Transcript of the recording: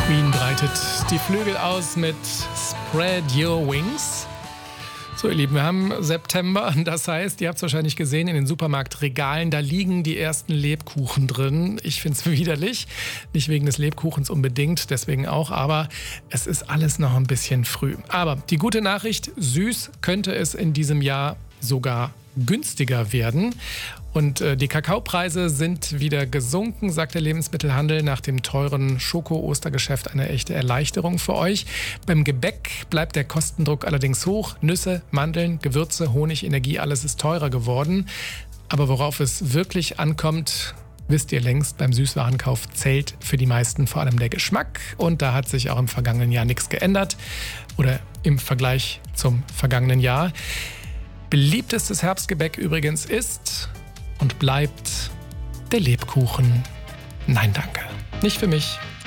Queen breitet die Flügel aus mit Spread Your Wings. So, ihr Lieben, wir haben September. Das heißt, ihr habt es wahrscheinlich gesehen in den Supermarktregalen, da liegen die ersten Lebkuchen drin. Ich finde es widerlich. Nicht wegen des Lebkuchens unbedingt, deswegen auch. Aber es ist alles noch ein bisschen früh. Aber die gute Nachricht, süß könnte es in diesem Jahr sogar günstiger werden. Und die Kakaopreise sind wieder gesunken, sagt der Lebensmittelhandel. Nach dem teuren Schoko-Ostergeschäft eine echte Erleichterung für euch. Beim Gebäck bleibt der Kostendruck allerdings hoch. Nüsse, Mandeln, Gewürze, Honig, Energie, alles ist teurer geworden. Aber worauf es wirklich ankommt, wisst ihr längst, beim Süßwarenkauf zählt für die meisten vor allem der Geschmack. Und da hat sich auch im vergangenen Jahr nichts geändert. Oder im Vergleich zum vergangenen Jahr. Beliebtestes Herbstgebäck übrigens ist und bleibt der Lebkuchen. Nein, danke. Nicht für mich.